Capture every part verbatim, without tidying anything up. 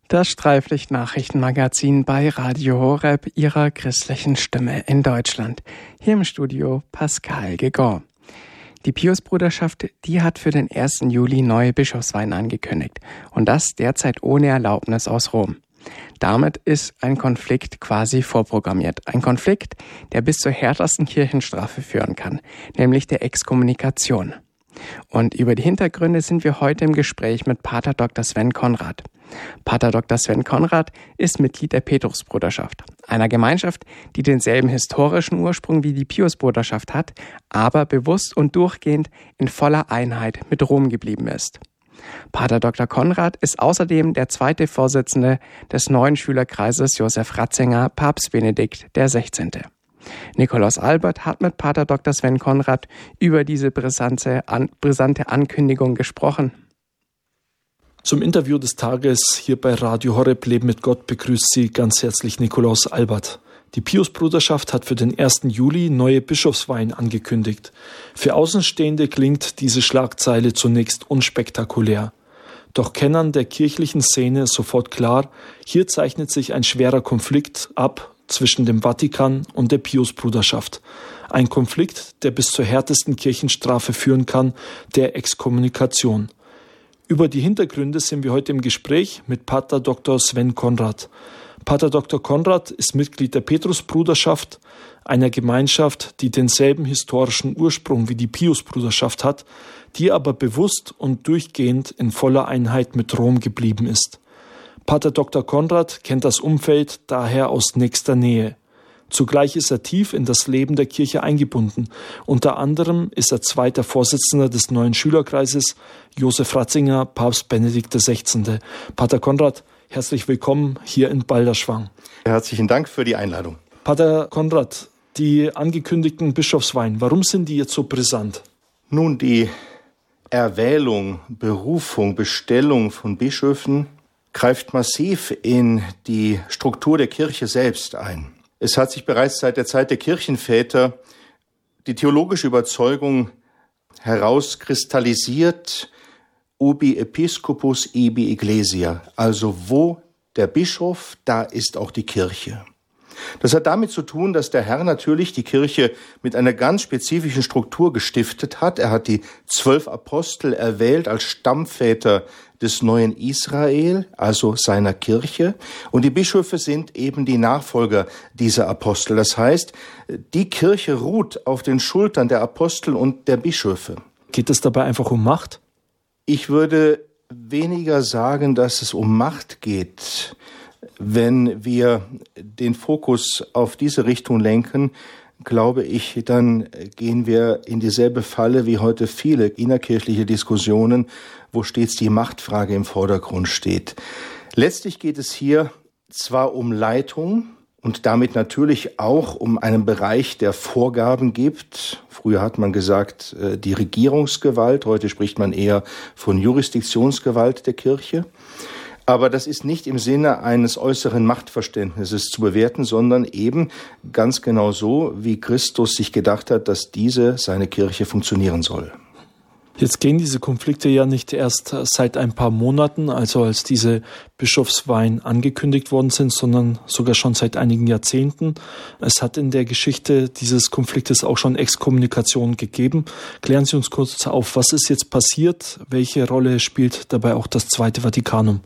Das Streiflicht-Nachrichtenmagazin bei Radio Horeb, Ihrer christlichen Stimme in Deutschland. Hier im Studio Pascal Gegon. Die Piusbruderschaft, die hat für den ersten Juli neue Bischofsweihen angekündigt. Und das derzeit ohne Erlaubnis aus Rom. Damit ist ein Konflikt quasi vorprogrammiert. Ein Konflikt, der bis zur härtesten Kirchenstrafe führen kann, nämlich der Exkommunikation. Und über die Hintergründe sind wir heute im Gespräch mit Pater Doktor Sven Konrad. Pater Doktor Sven Konrad ist Mitglied der Petrusbruderschaft, einer Gemeinschaft, die denselben historischen Ursprung wie die Piusbruderschaft hat, aber bewusst und durchgehend in voller Einheit mit Rom geblieben ist. Pater Doktor Konrad ist außerdem der zweite Vorsitzende des neuen Schülerkreises Josef Ratzinger, Papst Benedikt der Sechzehnte. Nikolaus Albert hat mit Pater Doktor Sven Konrad über diese brisante, an, brisante Ankündigung gesprochen. Zum Interview des Tages hier bei Radio Horeb Leben mit Gott begrüßt Sie ganz herzlich Nikolaus Albert. Die Piusbruderschaft hat für den ersten Juli neue Bischofsweihen angekündigt. Für Außenstehende klingt diese Schlagzeile zunächst unspektakulär. Doch Kennern der kirchlichen Szene ist sofort klar, hier zeichnet sich ein schwerer Konflikt ab zwischen dem Vatikan und der Piusbruderschaft. Ein Konflikt, der bis zur härtesten Kirchenstrafe führen kann, der Exkommunikation. Über die Hintergründe sind wir heute im Gespräch mit Pater Doktor Sven Konrad. Pater Doktor Konrad ist Mitglied der Petrusbruderschaft, einer Gemeinschaft, die denselben historischen Ursprung wie die Piusbruderschaft hat, die aber bewusst und durchgehend in voller Einheit mit Rom geblieben ist. Pater Doktor Konrad kennt das Umfeld daher aus nächster Nähe. Zugleich ist er tief in das Leben der Kirche eingebunden. Unter anderem ist er zweiter Vorsitzender des neuen Schülerkreises Josef Ratzinger, Papst Benedikt der Sechzehnte. Pater Konrad, herzlich willkommen hier in Balderschwang. Herzlichen Dank für die Einladung. Pater Konrad, die angekündigten Bischofsweihen, warum sind die jetzt so brisant? Nun, die Erwählung, Berufung, Bestellung von Bischöfen greift massiv in die Struktur der Kirche selbst ein. Es hat sich bereits seit der Zeit der Kirchenväter die theologische Überzeugung herauskristallisiert, ubi episcopus ibi ecclesia, also wo der Bischof, da ist auch die Kirche. Das hat damit zu tun, dass der Herr natürlich die Kirche mit einer ganz spezifischen Struktur gestiftet hat. Er hat die zwölf Apostel erwählt als Stammväter des neuen Israel, also seiner Kirche. Und die Bischöfe sind eben die Nachfolger dieser Apostel. Das heißt, die Kirche ruht auf den Schultern der Apostel und der Bischöfe. Geht es dabei einfach um Macht? Ich würde weniger sagen, dass es um Macht geht. Wenn wir den Fokus auf diese Richtung lenken, glaube ich, dann gehen wir in dieselbe Falle wie heute viele innerkirchliche Diskussionen, wo stets die Machtfrage im Vordergrund steht. Letztlich geht es hier zwar um Leitung und damit natürlich auch um einen Bereich, der Vorgaben gibt. Früher hat man gesagt, die Regierungsgewalt, heute spricht man eher von Jurisdiktionsgewalt der Kirche. Aber das ist nicht im Sinne eines äußeren Machtverständnisses zu bewerten, sondern eben ganz genau so, wie Christus sich gedacht hat, dass diese, seine Kirche, funktionieren soll. Jetzt gehen diese Konflikte ja nicht erst seit ein paar Monaten, also als diese Bischofsweihen angekündigt worden sind, sondern sogar schon seit einigen Jahrzehnten. Es hat in der Geschichte dieses Konfliktes auch schon Exkommunikation gegeben. Klären Sie uns kurz auf, was ist jetzt passiert? Welche Rolle spielt dabei auch das Zweite Vatikanum?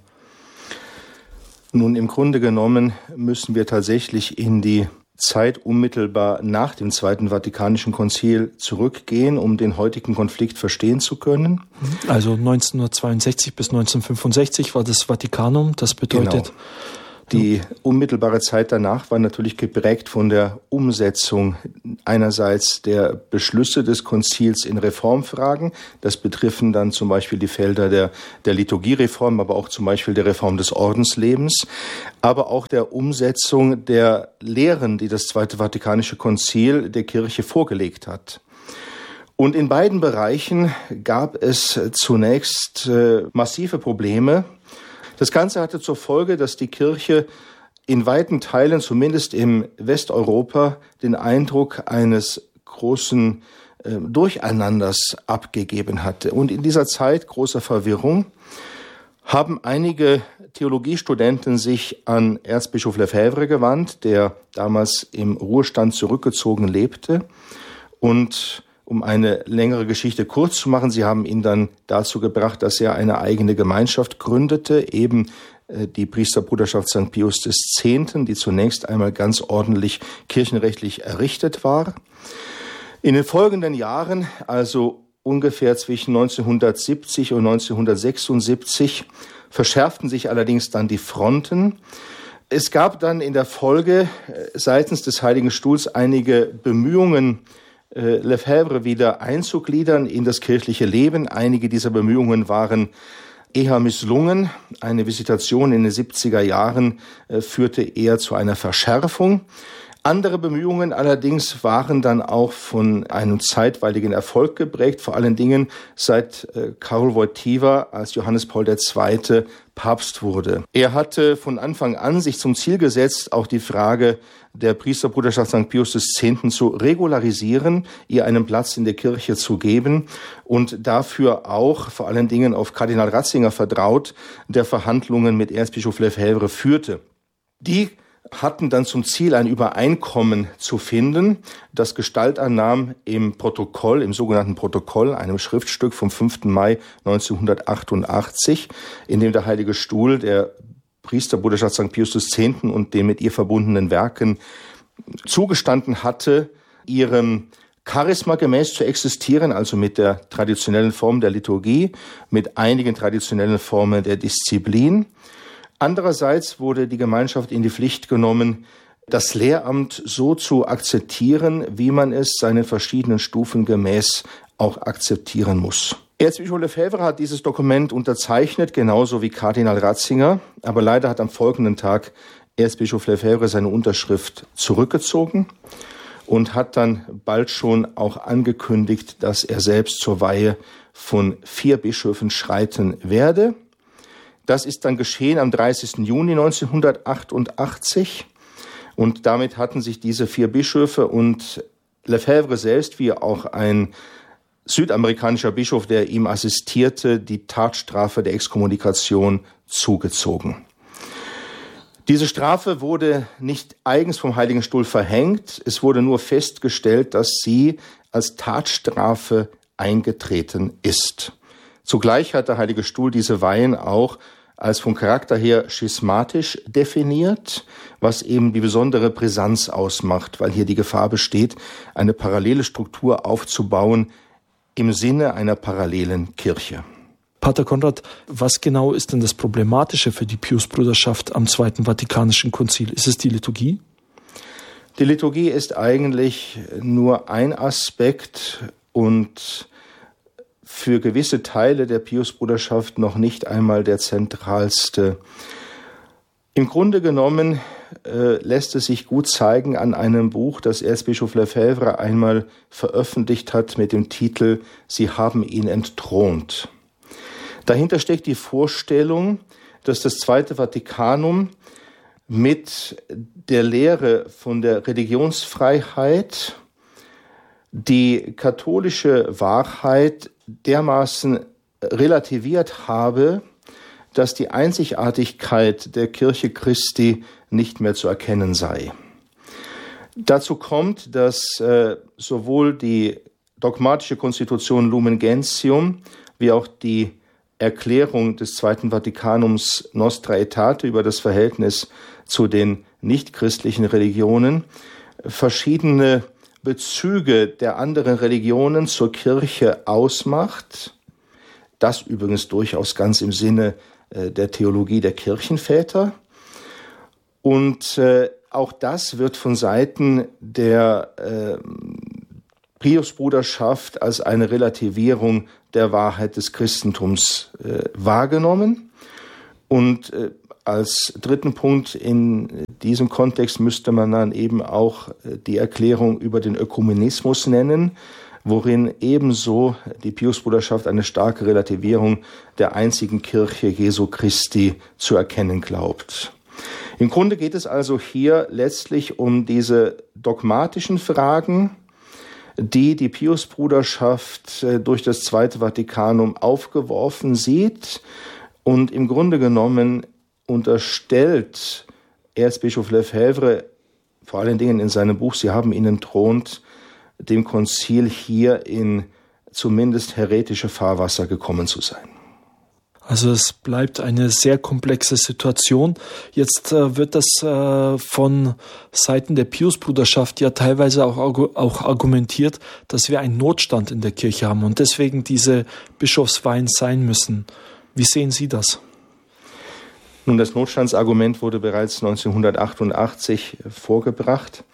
Nun, im Grunde genommen müssen wir tatsächlich in die Zeit unmittelbar nach dem Zweiten Vatikanischen Konzil zurückgehen, um den heutigen Konflikt verstehen zu können. Also neunzehnhundertzweiundsechzig bis neunzehnhundertfünfundsechzig war das Vatikanum, das bedeutet... Genau. Die unmittelbare Zeit danach war natürlich geprägt von der Umsetzung einerseits der Beschlüsse des Konzils in Reformfragen. Das betreffen dann zum Beispiel die Felder der, der Liturgiereform, aber auch zum Beispiel der Reform des Ordenslebens, aber auch der Umsetzung der Lehren, die das Zweite Vatikanische Konzil der Kirche vorgelegt hat. Und in beiden Bereichen gab es zunächst äh, massive Probleme. Das Ganze hatte zur Folge, dass die Kirche in weiten Teilen, zumindest im Westeuropa, den Eindruck eines großen äh, Durcheinanders abgegeben hatte. Und in dieser Zeit großer Verwirrung haben einige Theologiestudenten sich an Erzbischof Lefebvre gewandt, der damals im Ruhestand zurückgezogen lebte. Und um eine längere Geschichte kurz zu machen, sie haben ihn dann dazu gebracht, dass er eine eigene Gemeinschaft gründete, eben die Priesterbruderschaft Sankt Pius X., die zunächst einmal ganz ordentlich kirchenrechtlich errichtet war. In den folgenden Jahren, also ungefähr zwischen neunzehnhundertsiebzig und neunzehnhundertsechsundsiebzig, verschärften sich allerdings dann die Fronten. Es gab dann in der Folge seitens des Heiligen Stuhls einige Bemühungen, Lefebvre wieder einzugliedern in das kirchliche Leben. Einige dieser Bemühungen waren eher misslungen. Eine Visitation in den siebziger Jahren führte eher zu einer Verschärfung. Andere Bemühungen allerdings waren dann auch von einem zeitweiligen Erfolg geprägt, vor allen Dingen seit Karol Wojtyła als Johannes Paul der Zweite Papst wurde. Er hatte von Anfang an sich zum Ziel gesetzt, auch die Frage der Priesterbruderschaft Sankt Pius X. zu regularisieren, ihr einen Platz in der Kirche zu geben und dafür auch vor allen Dingen auf Kardinal Ratzinger vertraut, der Verhandlungen mit Erzbischof Lefebvre führte. Die hatten dann zum Ziel, ein Übereinkommen zu finden, das Gestalt annahm im Protokoll, im sogenannten Protokoll, einem Schriftstück vom fünften Mai neunzehnhundertachtundachtzig, in dem der Heilige Stuhl der Priesterbruderschaft Sankt Pius X. und den mit ihr verbundenen Werken zugestanden hatte, ihrem Charisma gemäß zu existieren, also mit der traditionellen Form der Liturgie, mit einigen traditionellen Formen der Disziplin. Andererseits wurde die Gemeinschaft in die Pflicht genommen, das Lehramt so zu akzeptieren, wie man es seinen verschiedenen Stufen gemäß auch akzeptieren muss. Erzbischof Lefebvre hat dieses Dokument unterzeichnet, genauso wie Kardinal Ratzinger, aber leider hat am folgenden Tag Erzbischof Lefebvre seine Unterschrift zurückgezogen und hat dann bald schon auch angekündigt, dass er selbst zur Weihe von vier Bischöfen schreiten werde. Das ist dann geschehen am dreißigsten Juni neunzehnhundertachtundachtzig und damit hatten sich diese vier Bischöfe und Lefebvre selbst, wie auch ein südamerikanischer Bischof, der ihm assistierte, die Tatstrafe der Exkommunikation zugezogen. Diese Strafe wurde nicht eigens vom Heiligen Stuhl verhängt, es wurde nur festgestellt, dass sie als Tatstrafe eingetreten ist. Zugleich hat der Heilige Stuhl diese Weihen auch als vom Charakter her schismatisch definiert, was eben die besondere Brisanz ausmacht, weil hier die Gefahr besteht, eine parallele Struktur aufzubauen im Sinne einer parallelen Kirche. Pater Konrad, was genau ist denn das Problematische für die Piusbruderschaft am Zweiten Vatikanischen Konzil? Ist es die Liturgie? Die Liturgie ist eigentlich nur ein Aspekt und für gewisse Teile der Piusbruderschaft noch nicht einmal der zentralste. Im Grunde genommen äh, lässt es sich gut zeigen an einem Buch, das Erzbischof Lefebvre einmal veröffentlicht hat mit dem Titel »Sie haben ihn entthront«. Dahinter steckt die Vorstellung, dass das Zweite Vatikanum mit der Lehre von der Religionsfreiheit die katholische Wahrheit dermaßen relativiert habe, dass die Einzigartigkeit der Kirche Christi nicht mehr zu erkennen sei. Dazu kommt, dass äh, sowohl die dogmatische Konstitution Lumen Gentium wie auch die Erklärung des Zweiten Vatikanums Nostra Aetate über das Verhältnis zu den nichtchristlichen Religionen verschiedene Bezüge der anderen Religionen zur Kirche ausmacht. Das übrigens durchaus ganz im Sinne äh, der Theologie der Kirchenväter. Und äh, auch das wird von Seiten der äh, Piusbruderschaft als eine Relativierung der Wahrheit des Christentums äh, wahrgenommen. Und äh, als dritten Punkt in diesem Kontext müsste man dann eben auch die Erklärung über den Ökumenismus nennen, worin ebenso die Piusbruderschaft eine starke Relativierung der einzigen Kirche Jesu Christi zu erkennen glaubt. Im Grunde geht es also hier letztlich um diese dogmatischen Fragen, die die Piusbruderschaft durch das Zweite Vatikanum aufgeworfen sieht Und im Grunde genommen unterstellt Erzbischof Lefebvre, vor allen Dingen in seinem Buch Sie haben ihn entthront, dem Konzil hier in zumindest heretische Fahrwasser gekommen zu sein. Also es bleibt eine sehr komplexe Situation. Jetzt äh, wird das äh, von Seiten der Piusbruderschaft ja teilweise auch, auch argumentiert, dass wir einen Notstand in der Kirche haben und deswegen diese Bischofsweihen sein müssen. Wie sehen Sie das? Nun, das Notstandsargument wurde bereits neunzehnhundertachtundachtzig vorgebracht.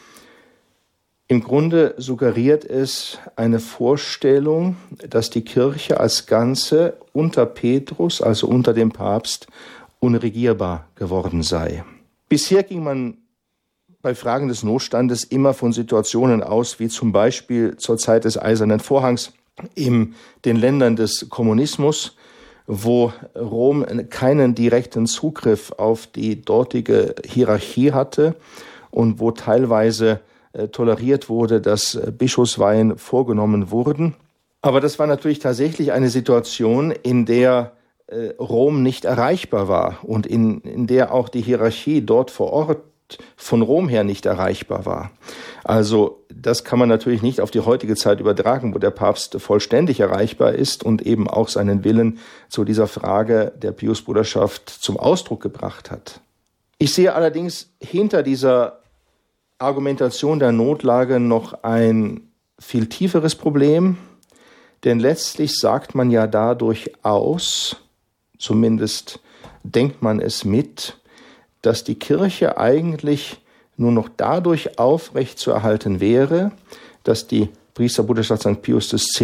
Im Grunde suggeriert es eine Vorstellung, dass die Kirche als Ganze unter Petrus, also unter dem Papst, unregierbar geworden sei. Bisher ging man bei Fragen des Notstandes immer von Situationen aus, wie zum Beispiel zur Zeit des Eisernen Vorhangs in den Ländern des Kommunismus, wo Rom keinen direkten Zugriff auf die dortige Hierarchie hatte und wo teilweise toleriert wurde, dass Bischofsweihen vorgenommen wurden. Aber das war natürlich tatsächlich eine Situation, in der äh, Rom nicht erreichbar war und in, in der auch die Hierarchie dort vor Ort von Rom her nicht erreichbar war. Also das kann man natürlich nicht auf die heutige Zeit übertragen, wo der Papst vollständig erreichbar ist und eben auch seinen Willen zu dieser Frage der Piusbruderschaft zum Ausdruck gebracht hat. Ich sehe allerdings hinter dieser Argumentation der Notlage noch ein viel tieferes Problem, denn letztlich sagt man ja dadurch aus, zumindest denkt man es mit, dass die Kirche eigentlich nur noch dadurch aufrecht zu erhalten wäre, dass die Priesterbruderschaft Sankt Pius X.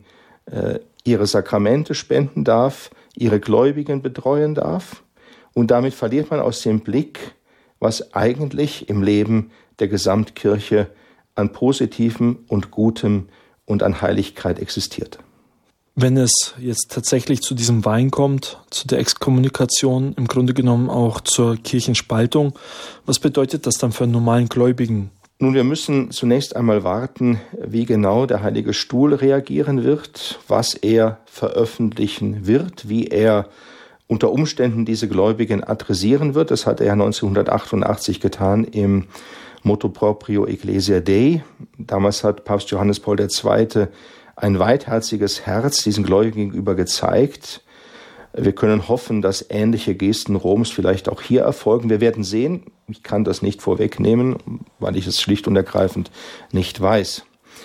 äh, ihre Sakramente spenden darf, ihre Gläubigen betreuen darf, und damit verliert man aus dem Blick, was eigentlich im Leben der Gesamtkirche an Positivem und Gutem und an Heiligkeit existiert. Wenn es jetzt tatsächlich zu diesem Wein kommt, zu der Exkommunikation, im Grunde genommen auch zur Kirchenspaltung, was bedeutet das dann für einen normalen Gläubigen? Nun, wir müssen zunächst einmal warten, wie genau der Heilige Stuhl reagieren wird, was er veröffentlichen wird, wie er unter Umständen diese Gläubigen adressieren wird. Das hat er neunzehnhundertachtundachtzig getan im Motu proprio Ecclesia Dei. Damals hat Papst Johannes Paul der Zweite ein weitherziges Herz diesen Gläubigen gegenüber gezeigt. Wir können hoffen, dass ähnliche Gesten Roms vielleicht auch hier erfolgen. Wir werden sehen. Ich kann das nicht vorwegnehmen, weil ich es schlicht und ergreifend nicht weiß.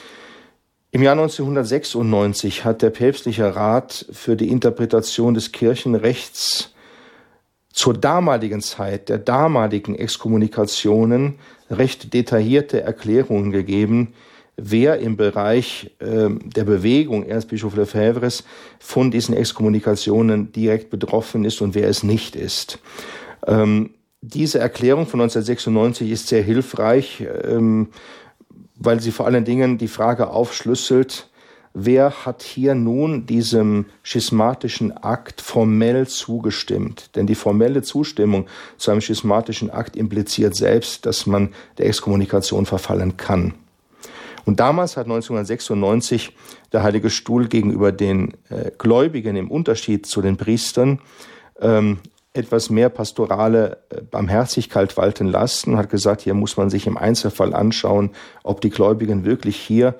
Im Jahr neunzehnhundertsechsundneunzig hat der Päpstliche Rat für die Interpretation des Kirchenrechts zur damaligen Zeit der damaligen Exkommunikationen recht detaillierte Erklärungen gegeben, wer im Bereich äh, der Bewegung Erzbischof Lefebvres von diesen Exkommunikationen direkt betroffen ist und wer es nicht ist. Ähm, diese Erklärung von neunzehnhundertsechsundneunzig ist sehr hilfreich, ähm, weil sie vor allen Dingen die Frage aufschlüsselt, wer hat hier nun diesem schismatischen Akt formell zugestimmt? Denn die formelle Zustimmung zu einem schismatischen Akt impliziert selbst, dass man der Exkommunikation verfallen kann. Und damals hat neunzehnhundertsechsundneunzig der Heilige Stuhl gegenüber den äh, Gläubigen im Unterschied zu den Priestern ähm, etwas mehr pastorale äh, Barmherzigkeit walten lassen und hat gesagt, hier muss man sich im Einzelfall anschauen, ob die Gläubigen wirklich hier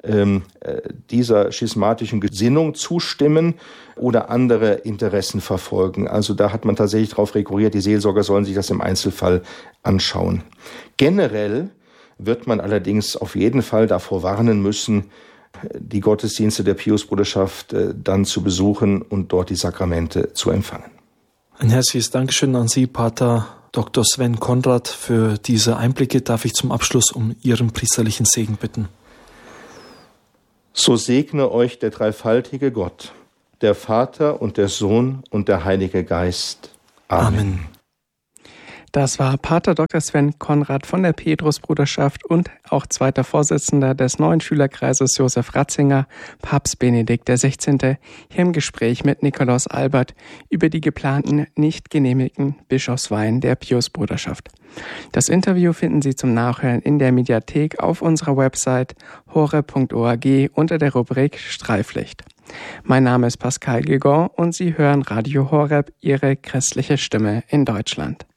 dieser schismatischen Gesinnung zustimmen oder andere Interessen verfolgen. Also da hat man tatsächlich darauf rekurriert, die Seelsorger sollen sich das im Einzelfall anschauen. Generell wird man allerdings auf jeden Fall davor warnen müssen, die Gottesdienste der Piusbruderschaft dann zu besuchen und dort die Sakramente zu empfangen. Ein herzliches Dankeschön an Sie, Pater Doktor Sven Konrad, für diese Einblicke. Darf ich zum Abschluss um Ihren priesterlichen Segen bitten? So segne euch der dreifaltige Gott, der Vater und der Sohn und der Heilige Geist. Amen. Amen. Das war Pater Doktor Sven Konrad von der Petrusbruderschaft und auch zweiter Vorsitzender des neuen Schülerkreises Josef Ratzinger, Papst Benedikt der Sechzehnte, hier im Gespräch mit Nikolaus Albert über die geplanten, nicht genehmigten Bischofsweihen der Piusbruderschaft. Das Interview finden Sie zum Nachhören in der Mediathek auf unserer Website horeb punkt org unter der Rubrik Streiflicht. Mein Name ist Pascal Gegon und Sie hören Radio Horeb, Ihre christliche Stimme in Deutschland.